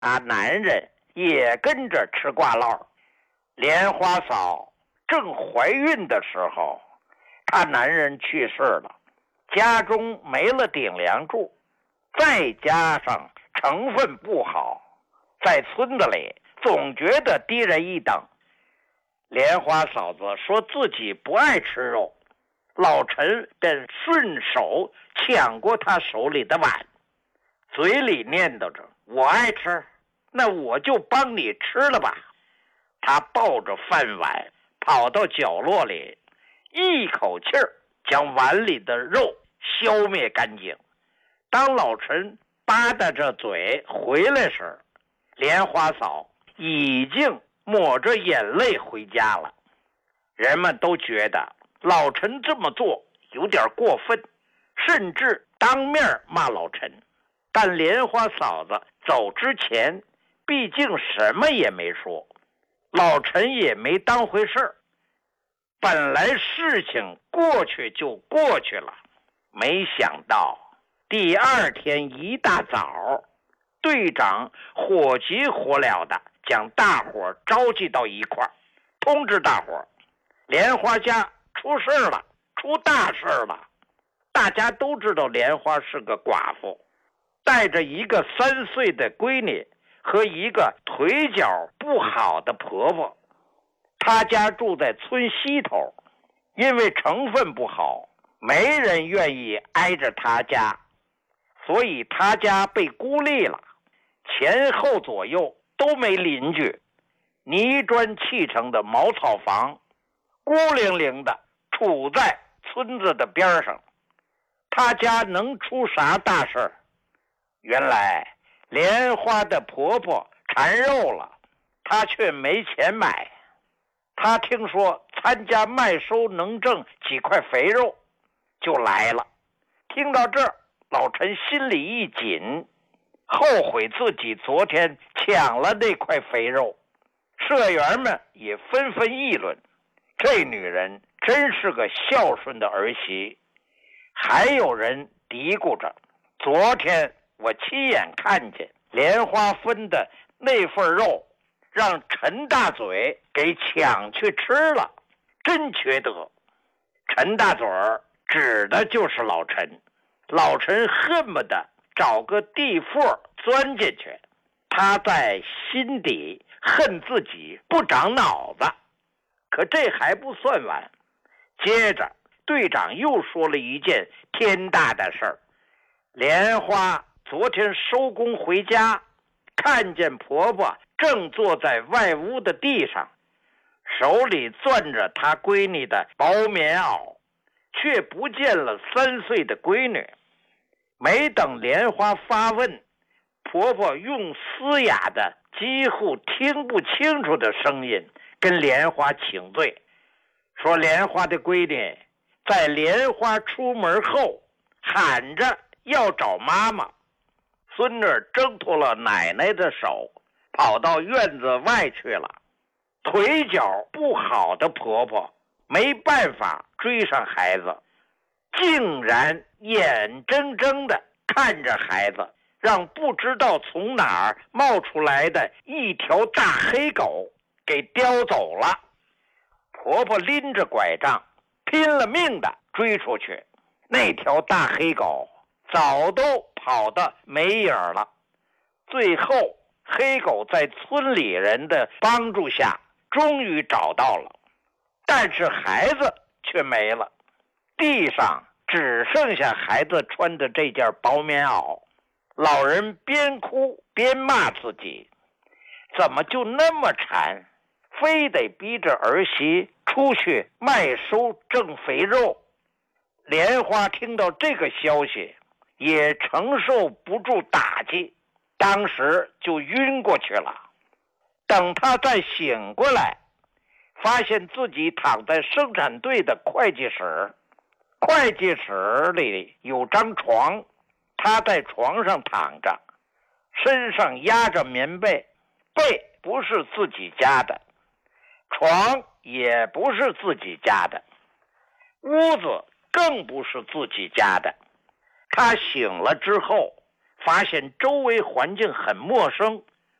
男人也跟着吃瓜唠。莲花嫂正怀孕的时候，她男人去世了，家中没了顶梁柱，再加上成分不好，在村子里总觉得低人一等。莲花嫂子说自己不爱吃肉，老陈便顺手抢过她手里的碗，嘴里念叨着：“我爱吃，那我就帮你吃了吧。”他抱着饭碗跑到角落里，一口气儿将碗里的肉消灭干净。当老陈吧嗒着嘴回来时，莲花嫂已经抹着眼泪回家了。人们都觉得老陈这么做有点过分，甚至当面骂老陈。但莲花嫂子走之前毕竟什么也没说，老陈也没当回事儿。本来事情过去就过去了，没想到第二天一大早，队长火急火燎的将大伙召集到一块儿，通知大伙莲花家出事了，出大事了。大家都知道莲花是个寡妇，带着一个3岁的闺女和一个腿脚不好的婆婆。她家住在村西头，因为成分不好，没人愿意挨着她家，所以她家被孤立了，前后左右都没邻居，泥砖砌成的茅草房，孤零零的处在村子的边上。她家能出啥大事儿？原来莲花的婆婆馋肉了，她却没钱买。她听说参加卖收能挣几块肥肉，就来了。听到这儿，老陈心里一紧，后悔自己昨天抢了那块肥肉。社员们也纷纷议论，这女人真是个孝顺的儿媳。还有人嘀咕着，昨天我亲眼看见莲花分的那份肉让陈大嘴给抢去吃了，真缺德。陈大嘴指的就是老陈，老陈恨不得找个地缝钻进去。他在心底恨自己不长脑子。可这还不算完，接着队长又说了一件天大的事儿。莲花昨天收工回家，看见婆婆正坐在外屋的地上，手里攥着她闺女的薄棉袄，却不见了3岁的闺女。没等莲花发问，婆婆用嘶哑的几乎听不清楚的声音跟莲花请罪，说莲花的闺女在莲花出门后喊着要找妈妈。孙女挣脱了奶奶的手，跑到院子外去了。腿脚不好的婆婆没办法追上孩子，竟然眼睁睁地看着孩子让不知道从哪儿冒出来的一条大黑狗给叼走了。婆婆拎着拐杖拼了命地追出去，那条大黑狗早都跑得没影了。最后黑狗在村里人的帮助下终于找到了，但是孩子却没了，地上只剩下孩子穿的这件薄棉袄。老人边哭边骂自己，怎么就那么馋，非得逼着儿媳出去卖收挣肥肉。莲花听到这个消息也承受不住打击，当时就晕过去了。等他再醒过来，发现自己躺在生产队的会计室，会计室里有张床，他在床上躺着，身上压着棉被，被不是自己家的，床也不是自己家的，屋子更不是自己家的。他醒了之后，发现周围环境很陌生，